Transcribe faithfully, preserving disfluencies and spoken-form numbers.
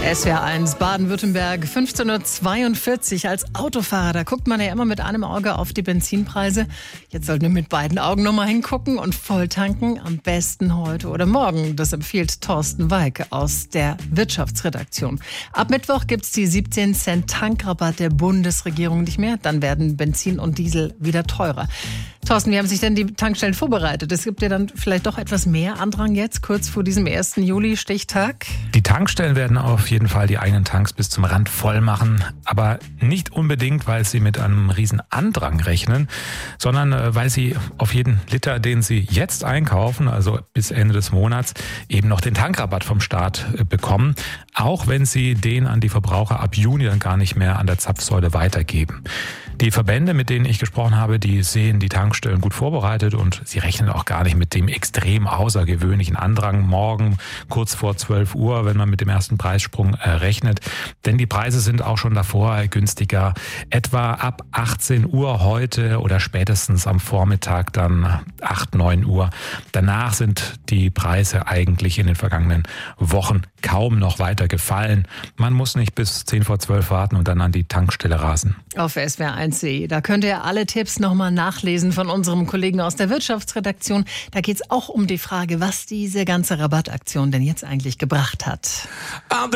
S W R eins Baden-Württemberg, fünfzehn Uhr zweiundvierzig. Als Autofahrer, da guckt man ja immer mit einem Auge auf die Benzinpreise. Jetzt sollten wir mit beiden Augen nochmal hingucken und voll tanken. Am besten heute oder morgen. Das empfiehlt Thorsten Walke aus der Wirtschaftsredaktion. Ab Mittwoch gibt es die siebzehn Cent Tankrabatt der Bundesregierung nicht mehr. Dann werden Benzin und Diesel wieder teurer. Thorsten, wie haben sich denn die Tankstellen vorbereitet? Es gibt ja dann vielleicht doch etwas mehr Andrang jetzt, kurz vor diesem ersten Juli-Stichtag. Die Tankstellen werden auf jeden Fall die eigenen Tanks bis zum Rand voll machen. Aber nicht unbedingt, weil sie mit einem riesen Andrang rechnen, sondern weil sie auf jeden Liter, den sie jetzt einkaufen, also bis Ende des Monats, eben noch den Tankrabatt vom Staat bekommen. Auch wenn sie den an die Verbraucher ab Juni dann gar nicht mehr an der Zapfsäule weitergeben. Die Verbände, mit denen ich gesprochen habe, die sehen die Tankstellen gut vorbereitet und sie rechnen auch gar nicht mit dem extrem außergewöhnlichen Andrang morgen kurz vor zwölf Uhr, wenn man mit dem ersten Preissprung äh, rechnet. Denn die Preise sind auch schon davor günstiger. Etwa ab achtzehn Uhr heute oder spätestens am Vormittag dann acht, neun Uhr. Danach sind die Preise eigentlich in den vergangenen Wochen kaum noch weiter gefallen. Man muss nicht bis zehn vor zwölf warten und dann an die Tankstelle rasen. Auf S W R eins punkt de. Da könnt ihr alle Tipps nochmal nachlesen von unserem Kollegen aus der Wirtschaftsredaktion. Da geht es auch um die Frage, was diese ganze Rabattaktion denn jetzt eigentlich gebracht hat.